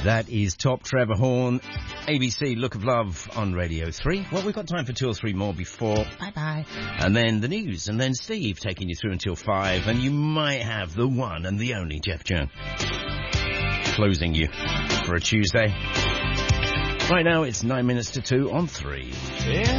That is Top Trevor Horn, ABC Look of Love on Radio 3. Well, we've got time for 2 or 3 more before bye-bye. And then the news, and then Steve taking you through until 5, and you might have the one and the only Jeff Jones closing you for a Tuesday. Right now it's 9 minutes to 2 on 3. Yeah.